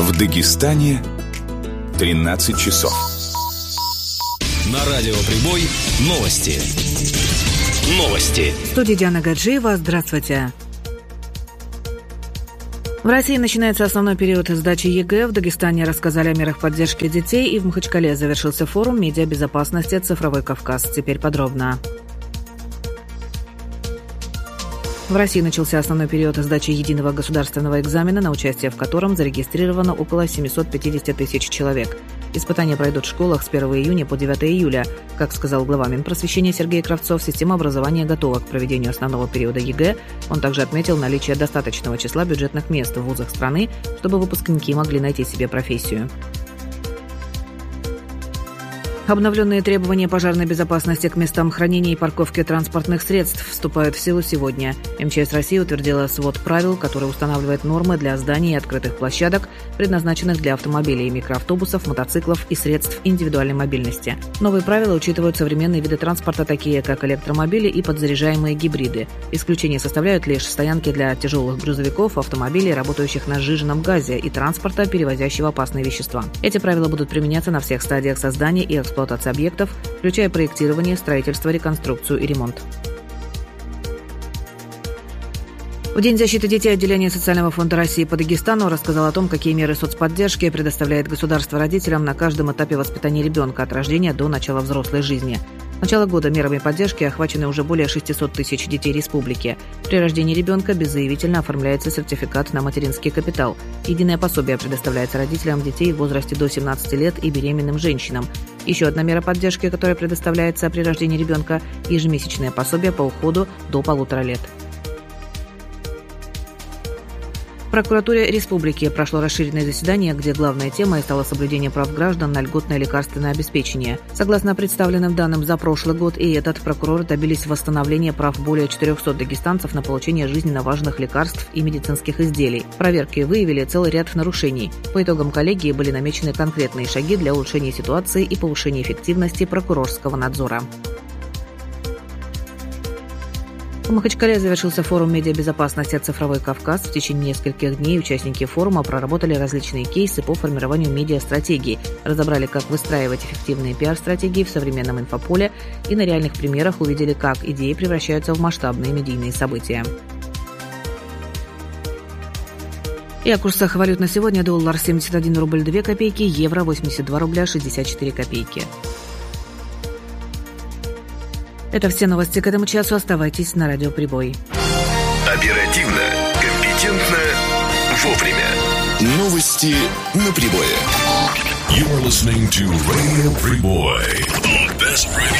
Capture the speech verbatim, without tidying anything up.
В Дагестане тринадцать часов. На радио Прибой новости. Новости. В студии Диана Гаджиева. Здравствуйте. В России начинается основной период сдачи ЕГЭ. В Дагестане рассказали о мерах поддержки детей, и в Махачкале завершился форум медиабезопасности «Цифровой Кавказ». Теперь подробно. В России начался основной период сдачи единого государственного экзамена, на участие в котором зарегистрировано около семьсот пятьдесят тысяч человек. Испытания пройдут в школах с первого июня по девятого июля. Как сказал глава Минпросвещения Сергей Кравцов, система образования готова к проведению основного периода ЕГЭ. Он также отметил наличие достаточного числа бюджетных мест в вузах страны, чтобы выпускники могли найти себе профессию. Обновленные требования пожарной безопасности к местам хранения и парковки транспортных средств вступают в силу сегодня. МЧС России утвердила свод правил, который устанавливает нормы для зданий и открытых площадок, предназначенных для автомобилей, микроавтобусов, мотоциклов и средств индивидуальной мобильности. Новые правила учитывают современные виды транспорта, такие как электромобили и подзаряжаемые гибриды. Исключение составляют лишь стоянки для тяжелых грузовиков, автомобилей, работающих на сжиженном газе, и транспорта, перевозящего опасные вещества. Эти правила будут применяться на всех стадиях создания и эксплуатации эксплуатации объектов, включая проектирование, строительство, реконструкцию и ремонт. В День защиты детей отделение Социального фонда России по Дагестану рассказал о том, какие меры соцподдержки предоставляет государство родителям на каждом этапе воспитания ребенка от рождения до начала взрослой жизни. С начала года мерами поддержки охвачены уже более шестьсот тысяч детей республики. При рождении ребенка беззаявительно оформляется сертификат на материнский капитал. Единое пособие предоставляется родителям детей в возрасте до семнадцати лет и беременным женщинам. Еще одна мера поддержки, которая предоставляется при рождении ребенка – ежемесячное пособие по уходу до полутора лет. В прокуратуре республики прошло расширенное заседание, где главной темой стало соблюдение прав граждан на льготное лекарственное обеспечение. Согласно представленным данным за прошлый год и этот, прокуроры добились восстановления прав более четырехсот дагестанцев на получение жизненно важных лекарств и медицинских изделий. Проверки выявили целый ряд нарушений. По итогам коллегии были намечены конкретные шаги для улучшения ситуации и повышения эффективности прокурорского надзора. В Махачкале завершился форум медиабезопасности «Цифровой Кавказ». В течение нескольких дней участники форума проработали различные кейсы по формированию медиастратегий, разобрали, как выстраивать эффективные пиар-стратегии в современном инфополе и на реальных примерах увидели, как идеи превращаются в масштабные медийные события. И о курсах валют на сегодня: доллар семьдесят один рубль две копейки, евро восемьдесят два рубля шестьдесят четыре копейки. Это все новости к этому часу. Оставайтесь на радио Прибой. Оперативно, компетентно, вовремя. Новости на Прибое. You are listening to Radio Прибой. The best radio